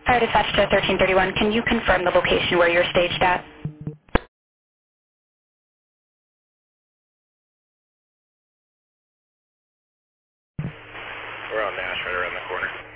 Fire dispatch to 1331. Can you confirm the location where you're staged at? We're on Nash right around the corner.